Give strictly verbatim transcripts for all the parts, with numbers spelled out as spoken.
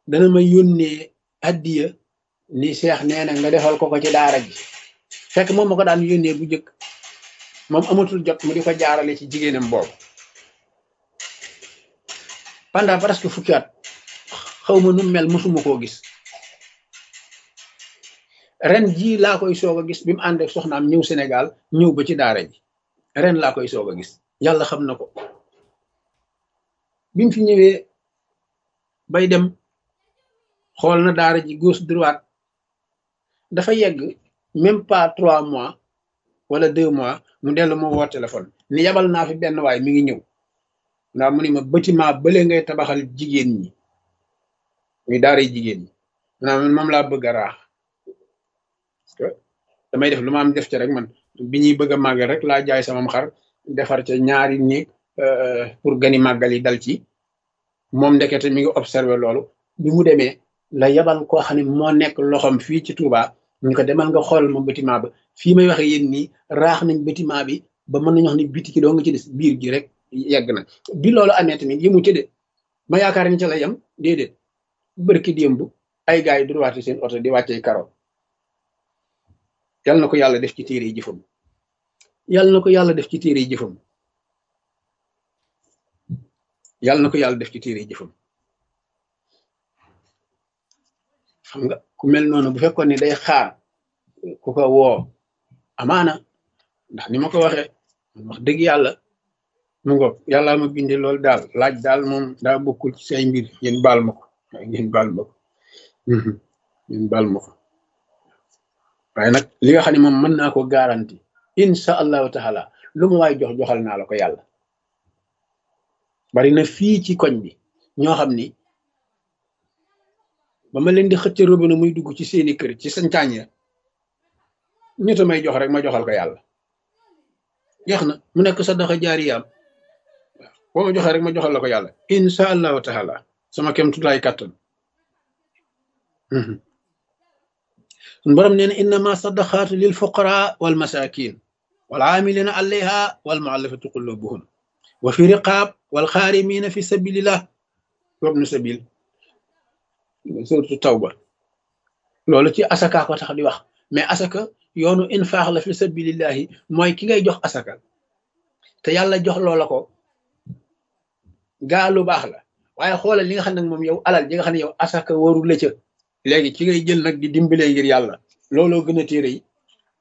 dana ma yónnee addiya ni Cheikh nee na nga defal ko ko ci daara ji fekk moom ma ko daan yónnee bu njëkk moom amatul jot mu di ko jaarale ci jigéenam boobu pendant presque fukki at xaw ma nu mel mosuma koo gis ren jii laa koy soog a gis bi mu ànd ak soxnaam ñëw Sénégal ñëw ba ci daara ji ren laa koy soog a gis yàlla xam na ko bi mu fi ñëwee bay dem xool na daara ji gauche droite dafa yegg même pas trois mois wala deux mois mu dellu ma woo téléphone ni yabal naa fi benn waay mi ngi ñëw ndax mu ni ma bâtiment bële ngay tabaxal jigéen ñi muy daara jigéen ñi maanaam moom laa bëgg a raax parce que damay def lu ma am def ci rek man bi ñuy bëgg a màggal rek laa jaay sama xar defar ca ñaari néeg pour gani màggal yi dal ci moom ndekete mi ngi observé loolu bi mu demee la yabal koo xam ne moo nekk loxoom fii ci Touba ñu ko demal nga xool ma bâtiment ba fii may waxe yéen nii raax nañ bâtiment bi ba mën nañu wax ni biti ki doo nga ci des biir gi rek yegg na bi loolu amee tamit yëmu ci de ma yaakaar ni ca la yem déedéet bërki démb ay gars yi droite seen oto di wàccee karo yal na ko yàlla def ci téere yi jëfam yal na ko yàlla def ci téere yi jëfam yal na ko yàlla def ci téere yi jëfam xam nga ku mel noonu bu fekkoon ni day xaar ku ko woo amaana ndax ni ma ko waxee wax dëgg yàlla mu ngoog yàllaa ma bindee loolu daal laaj daal moom daa bokkul ci say mbir ngeen baal ma ko ngeen baal ma ko ngeen baal ma ko waaye nag li nga xam ne moom mën naa ko garanti insha allahu taala lu ma waay jox joxal naa la ko yàlla bari na fii ci koñ bi ñoo xam ni ba ma leen di xëcc robinet muy dugg ci seeni kër ci sañcaañ ya nit a may jox rek ma joxal ko yàlla jeex na mu nekk sadaxa jaariyaam boo ma joxee rek ma joxal la ko yàlla insha allahu taala sama kem tutlaay kàttan sun borom nee na innama sadaqaatu lil fuqara wal masakin wal aamilina alayha wal muallafati qulubuhum wa fi riqaab wal xaarimina fi sabilillah wabnu sabil surtout tawba loolu ci asaka ko tax di wax mais asaka yoonu infaax la fi sabilillahi mooy ki ngay jox asaka te yàlla jox loola ko gaa lu baax la waaye xoolal li nga xam ne moom yow alal ji nga xam ne yow asaka waru la ca léegi ci ngay jël nag di dimbalee ngir yàlla looloo gën a téere yi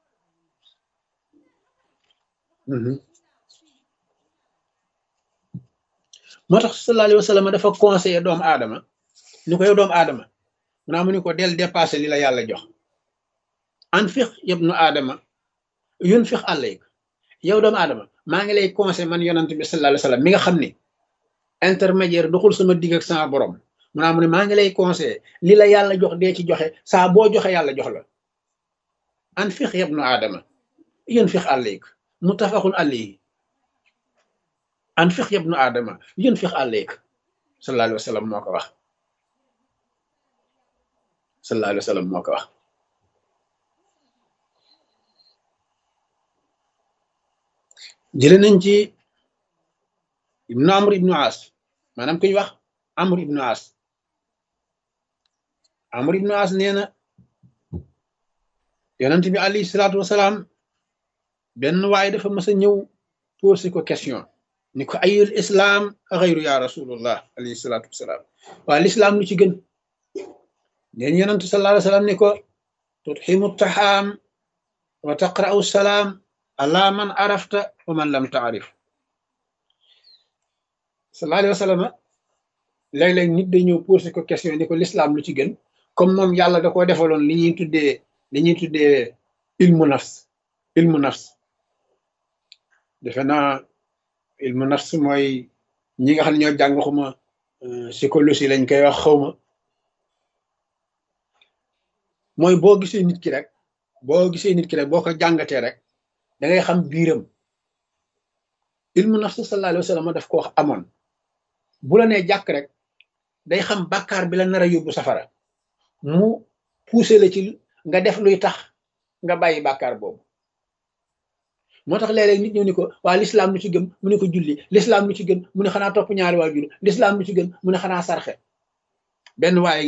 moo tax sallallahu alayhi wa sallam dafa conseillé doomu aadama ni ko yow doomu aadama mu naa mu ni ko del dépassé li la yàlla jox anfiq yabnu aadama yunfiq alayk yow doomu aadama maa ngi lay conseillé man yonent bi sallallahu alayhi wa sallam mi nga xam ni intermédiaire doxul sama digg ak sama borom mu naa mu ne maa ngi lay conseillé li la yàlla jox dee ci joxe saa boo joxe yàlla jox la anfiq yabnu aadama yunfiq alayk muttafaqun alayhi anfiq yabnu aadama yunfiq alayk sallallahu alayhi wa sallam moo ko wax sallallahu alayhi wa sallam moo ko wax jële nañ ci ibnu amr ibnu as maanaam kuñ wax amr ibnu as amr ibnu as nee na yonent bi alayhi salaatu wasalaam benn waaye dafa mas a ñëw posé ko question ni ko ayul islam xayru ya rasulullah alayhi salaatu wasalaam waa l'islam lu ci gën neen yonent sallallahu alayhi wasallam ni ko tutximu taxaam wa taqra'u salaam ala man arafta wa man lam taarif sallallahu alayhi wasallam léeg-léeg nit day ñëw posé ko question ni ko l'islam lu ci gën comme moom yàlla da koo defaloon li ñuy tuddee li ñuy tuddee ilmu nafs ilmu nafs defe naa ilmu nafs mooy ñi nga xam ne ñoo jàng xuma psychologie lañ koy wax xawma mooy boo gisee nit ki rek boo gisee nit ki rek boo ko jàngatee rek da ngay xam biiram ilmu nafs sallallahu alayhi wa sallam daf ko wax amoon bu la nee jàkk rek day xam bàkkaar bi la nar a yóbbu safara mu poussé la ci nga def luy tax nga bàyyi bàkkaar boobu moo tax léeg-léeg nit ñëw ni ko waa l'islam lu ci gën mu ne ko julli l'islam lu ci gën mu ne xanaa topp ñaari waajur l'islam lu ci gën mu ne xanaa sarxe benn waaye